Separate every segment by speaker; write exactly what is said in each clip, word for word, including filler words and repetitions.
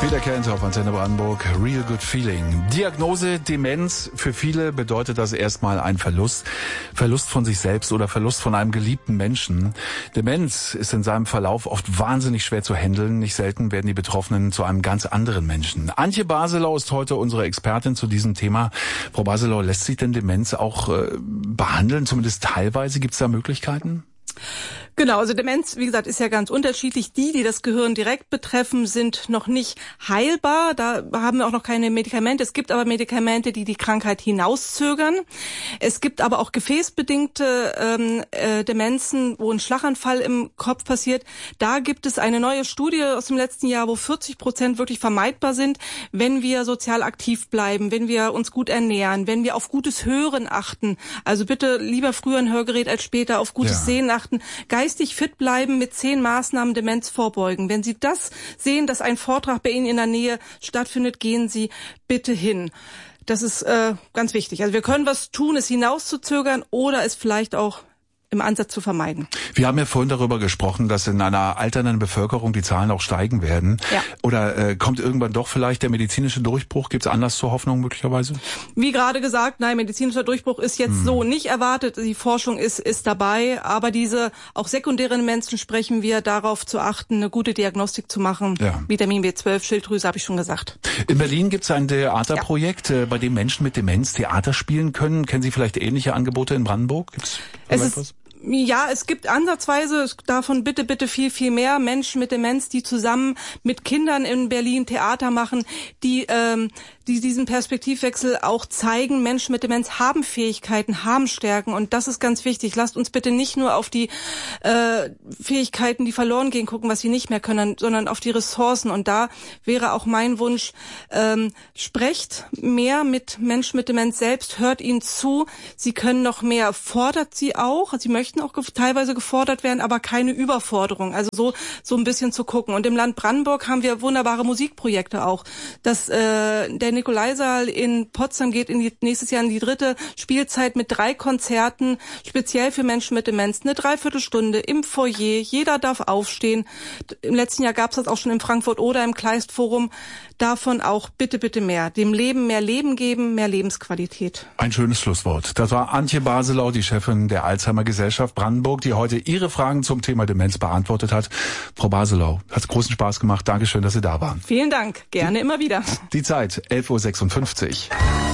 Speaker 1: Wiederkehrend auf Antenne Brandenburg, Real Good Feeling. Diagnose Demenz. Für viele bedeutet das erstmal ein Verlust. Verlust von sich selbst oder Verlust von einem geliebten Menschen. Demenz ist in seinem Verlauf oft wahnsinnig schwer zu handeln. Nicht selten werden die Betroffenen zu einem ganz anderen Menschen. Antje Baselau ist heute unsere Expertin zu diesem Thema. Frau Baselau, lässt sich denn Demenz auch äh, behandeln, zumindest teilweise? Gibt es da Möglichkeiten?
Speaker 2: Genau, also Demenz, wie gesagt, ist ja ganz unterschiedlich. Die, die das Gehirn direkt betreffen, sind noch nicht heilbar. Da haben wir auch noch keine Medikamente. Es gibt aber Medikamente, die die Krankheit hinauszögern. Es gibt aber auch gefäßbedingte ähm, äh, Demenzen, wo ein Schlaganfall im Kopf passiert. Da gibt es eine neue Studie aus dem letzten Jahr, wo vierzig Prozent wirklich vermeidbar sind, wenn wir sozial aktiv bleiben, wenn wir uns gut ernähren, wenn wir auf gutes Hören achten. Also bitte lieber früher ein Hörgerät als später, auf gutes ja. Sehen achten. Geistig fit bleiben, mit zehn Maßnahmen Demenz vorbeugen. Wenn Sie das sehen, dass ein Vortrag bei Ihnen in der Nähe stattfindet, gehen Sie bitte hin. Das ist äh, ganz wichtig. Also wir können was tun, es hinauszuzögern oder es vielleicht auch im Ansatz zu vermeiden.
Speaker 1: Wir haben ja vorhin darüber gesprochen, dass in einer alternden Bevölkerung die Zahlen auch steigen werden.
Speaker 2: Ja.
Speaker 1: Oder äh, kommt irgendwann doch vielleicht der medizinische Durchbruch? Gibt es Anlass zur Hoffnung möglicherweise?
Speaker 2: Wie gerade gesagt, nein, medizinischer Durchbruch ist jetzt hm. so nicht erwartet. Die Forschung ist ist dabei, aber diese auch sekundären Demenzen sprechen wir darauf zu achten, eine gute Diagnostik zu machen. Ja. Vitamin B zwölf, Schilddrüse, habe ich schon gesagt.
Speaker 1: In Berlin gibt es ein Theaterprojekt, ja. bei dem Menschen mit Demenz Theater spielen können. Kennen Sie vielleicht ähnliche Angebote in Brandenburg? Gibt's
Speaker 2: es ist was? Ja, es gibt ansatzweise davon bitte, bitte viel, viel mehr Menschen mit Demenz, die zusammen mit Kindern in Berlin Theater machen, die, ähm, die diesen Perspektivwechsel auch zeigen. Menschen mit Demenz haben Fähigkeiten, haben Stärken und das ist ganz wichtig. Lasst uns bitte nicht nur auf die äh, Fähigkeiten, die verloren gehen, gucken, was sie nicht mehr können, sondern auf die Ressourcen. Und da wäre auch mein Wunsch, ähm, sprecht mehr mit Menschen mit Demenz selbst, hört ihnen zu. Sie können noch mehr, fordert sie auch. Sie möchten auch ge- teilweise gefordert werden, aber keine Überforderung. Also so so ein bisschen zu gucken. Und im Land Brandenburg haben wir wunderbare Musikprojekte auch. Das äh, der Nikolaisaal in Potsdam geht in die, nächstes Jahr in die dritte Spielzeit mit drei Konzerten, speziell für Menschen mit Demenz. Eine Dreiviertelstunde im Foyer. Jeder darf aufstehen. Im letzten Jahr gab es das auch schon in Frankfurt oder im Kleistforum. Davon auch bitte, bitte mehr. Dem Leben mehr Leben geben, mehr Lebensqualität.
Speaker 1: Ein schönes Schlusswort. Das war Antje Baselau, die Chefin der Alzheimer-Gesellschaft Brandenburg, die heute Ihre Fragen zum Thema Demenz beantwortet hat. Frau Baselau, hat großen Spaß gemacht. Dankeschön, dass Sie da waren.
Speaker 2: Vielen Dank. Gerne die, immer wieder.
Speaker 1: Die Zeit, elf Uhr sechsundfünfzig.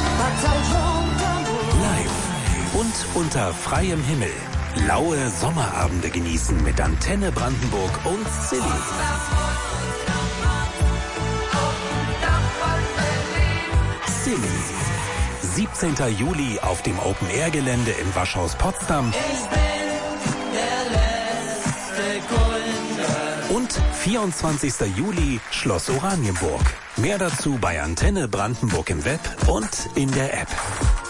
Speaker 3: Live und unter freiem Himmel. Laue Sommerabende genießen mit Antenne Brandenburg und Silly. Silly. siebzehnten Juli auf dem Open-Air-Gelände im Waschhaus Potsdam. Ich bin der letzte Kunde. Und vierundzwanzigsten Juli Schloss Oranienburg. Mehr dazu bei Antenne Brandenburg im Web und in der App.